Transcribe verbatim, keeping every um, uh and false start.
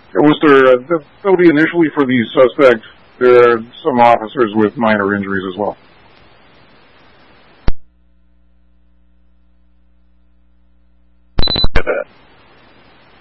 Was there, uh, the, that'll be initially for the suspect, there are some officers with minor injuries as well. Get that.